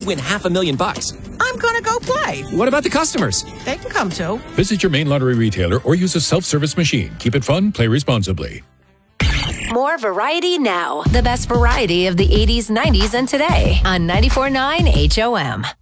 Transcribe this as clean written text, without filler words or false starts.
win $500,000. I'm gonna go play. What about the customers? They can come too. Visit your main lottery retailer or use a self-service machine. Keep it fun, play responsibly. More variety now. The best variety of the 80s, 90s, and today on 94.9 HOM.